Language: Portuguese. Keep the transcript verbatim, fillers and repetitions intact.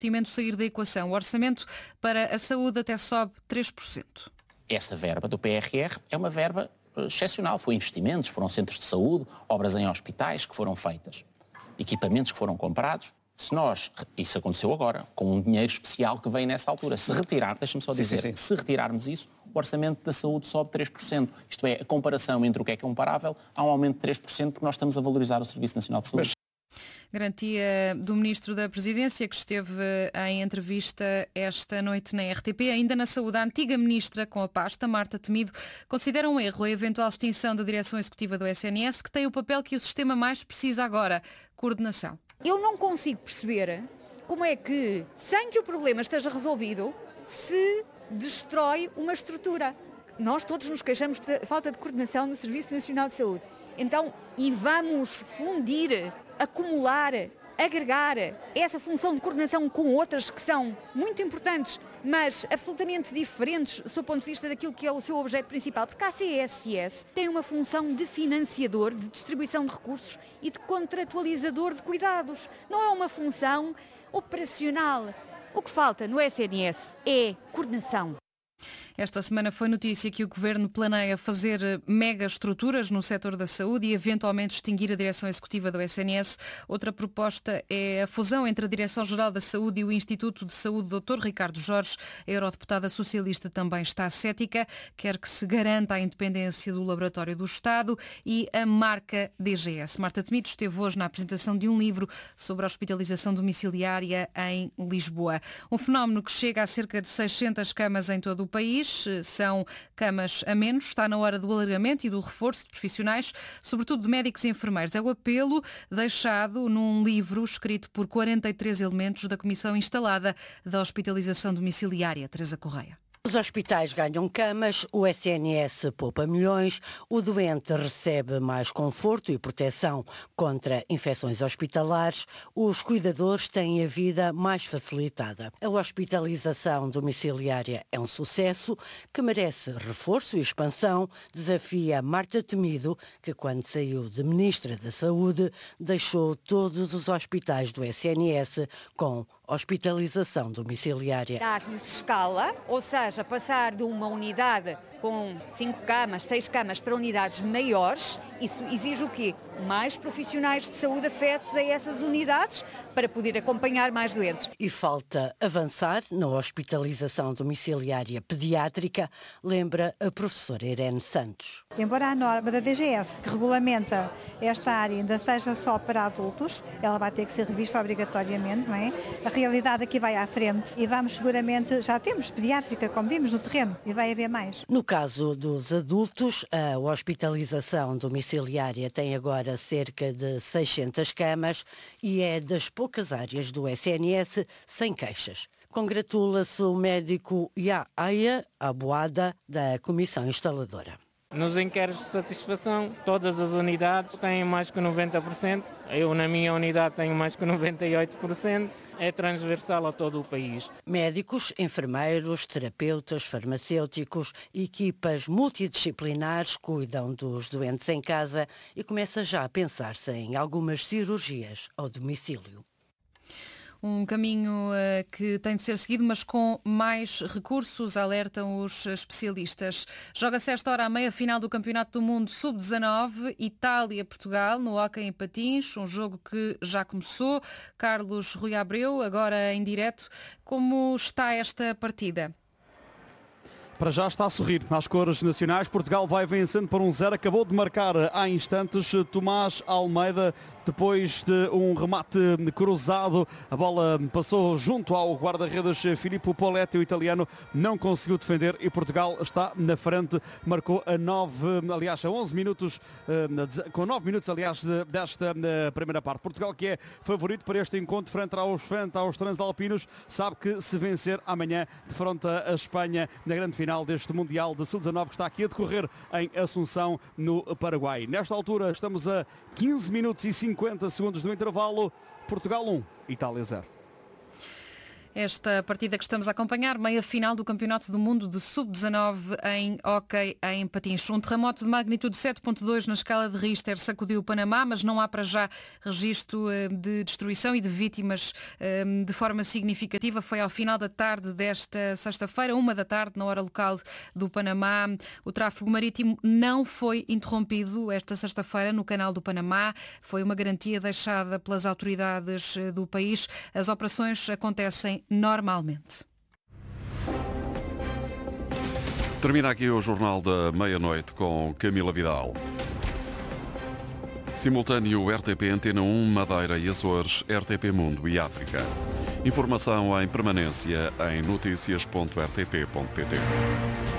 investimento sair da equação. O orçamento para a saúde até sobe três por cento. Essa verba do P R R é uma verba excepcional. Foi investimentos, foram centros de saúde, obras em hospitais que foram feitas, equipamentos que foram comprados. Se nós, isso aconteceu agora, com um dinheiro especial que veio nessa altura, se retirar, deixa-me só dizer, sim, sim, sim. se retirarmos isso, o orçamento da saúde sobe três por cento. Isto é, a comparação entre o que é comparável, há um aumento de três por cento porque nós estamos a valorizar o Serviço Nacional de Saúde. Mas... Garantia do Ministro da Presidência, que esteve em entrevista esta noite na R T P. Ainda na saúde, a antiga Ministra com a pasta, Marta Temido, considera um erro a eventual extinção da direção executiva do S N S, que tem o papel que o sistema mais precisa agora, coordenação. Eu não consigo perceber como é que, sem que o problema esteja resolvido, se destrói uma estrutura. Nós todos nos queixamos de falta de coordenação no Serviço Nacional de Saúde. Então, e vamos fundir, acumular, agregar essa função de coordenação com outras que são muito importantes, mas absolutamente diferentes do ponto de vista daquilo que é o seu objeto principal, porque a C S S tem uma função de financiador, de distribuição de recursos e de contratualizador de cuidados. Não é uma função operacional. O que falta no S N S é coordenação. Esta semana foi notícia que o Governo planeia fazer mega estruturas no setor da saúde e eventualmente extinguir a direção executiva do S N S. Outra proposta é a fusão entre a Direção-Geral da Saúde e o Instituto de Saúde doutor Ricardo Jorge. A eurodeputada socialista também está cética, quer que se garanta a independência do Laboratório do Estado e a marca D G S. Marta Temido esteve hoje na apresentação de um livro sobre a hospitalização domiciliária em Lisboa. Um fenómeno que chega a cerca de seiscentas camas em todo o país. São camas a menos, está na hora do alargamento e do reforço de profissionais, sobretudo de médicos e enfermeiros. É o apelo deixado num livro escrito por quarenta e três elementos da Comissão Instalada da Hospitalização Domiciliária. Teresa Correia. Os hospitais ganham camas, o S N S poupa milhões, o doente recebe mais conforto e proteção contra infecções hospitalares, os cuidadores têm a vida mais facilitada. A hospitalização domiciliária é um sucesso que merece reforço e expansão, desafia Marta Temido, que quando saiu de Ministra da Saúde deixou todos os hospitais do S N S com hospitalização domiciliária. Dar-lhes escala, ou seja, passar de uma unidade com cinco camas, seis camas para unidades maiores, isso exige o quê? Mais profissionais de saúde afetos a essas unidades para poder acompanhar mais doentes. E falta avançar na hospitalização domiciliária pediátrica, lembra a professora Irene Santos. Embora a norma da D G S que regulamenta esta área ainda seja só para adultos, ela vai ter que ser revista obrigatoriamente, não é? A realidade aqui vai à frente e vamos seguramente, já temos pediátrica, como vimos no terreno, e vai haver mais. No caso dos adultos, a hospitalização domiciliária tem agora cerca de seiscentas camas e é das poucas áreas do S N S sem queixas. Congratula-se o médico Yahya Aboada da Comissão Instaladora. Nos inquéritos de satisfação, todas as unidades têm mais que noventa por cento. Eu, na minha unidade, tenho mais que noventa e oito por cento. É transversal a todo o país. Médicos, enfermeiros, terapeutas, farmacêuticos, equipas multidisciplinares cuidam dos doentes em casa e começa já a pensar-se em algumas cirurgias ao domicílio. Um caminho uh, que tem de ser seguido, mas com mais recursos, alertam os especialistas. Joga-se esta hora a meia-final do Campeonato do Mundo sub dezanove, Itália-Portugal, no hóquei em patins, um jogo que já começou. Carlos Rui Abreu, agora em direto, como está esta partida? Para já está a sorrir às cores nacionais. Portugal vai vencendo por um zero. Acabou de marcar há instantes Tomás Almeida, depois de um remate cruzado. A bola passou junto ao guarda-redes Filippo Poletti. O italiano não conseguiu defender e Portugal está na frente. Marcou a nove, aliás, a onze minutos, com nove minutos, aliás, desta primeira parte. Portugal, que é favorito para este encontro frente aos, frente aos transalpinos, sabe que se vencer amanhã defronta a Espanha na grande final deste Mundial de sub dezanove que está aqui a decorrer em Assunção, no Paraguai. Nesta altura estamos a quinze minutos e cinquenta segundos do intervalo. Portugal um, Itália zero. Esta partida que estamos a acompanhar, meia final do Campeonato do Mundo de sub dezanove em hóquei em patins. Um terremoto de magnitude sete ponto dois na escala de Richter sacudiu o Panamá, mas não há para já registro de destruição e de vítimas de forma significativa. Foi ao final da tarde desta sexta-feira, uma da tarde, na hora local do Panamá. O tráfego marítimo não foi interrompido esta sexta-feira no Canal do Panamá. Foi uma garantia deixada pelas autoridades do país. As operações acontecem normalmente. Termina aqui o Jornal da Meia-Noite com Camila Vidal. Simultâneo R T P Antena um, Madeira e Açores, R T P Mundo e África. Informação em permanência em notícias ponto r t p ponto p t.